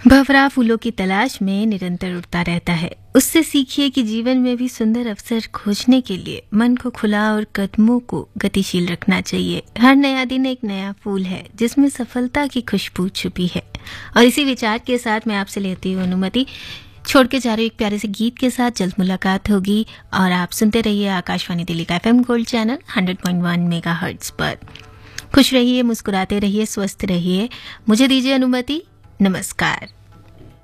भंवरा फूलों की तलाश में निरंतर उड़ता रहता है। उससे सीखिए कि जीवन में भी सुंदर अवसर खोजने के लिए मन को खुला और कदमों को गतिशील रखना चाहिए। हर नया दिन एक नया फूल है जिसमें सफलता की खुशबू छुपी है। और इसी विचार के साथ मैं आपसे लेती हूँ अनुमति, छोड़ के जा रही हूँ एक प्यारे से गीत के साथ। जल्द मुलाकात होगी और आप सुनते रहिए आकाशवाणी दिल्ली का FM गोल्ड चैनल 100.1 मेगाहर्ट्ज पर। खुश रहिए, मुस्कुराते रहिए, स्वस्थ रहिए। मुझे दीजिए अनुमति। नमस्कार।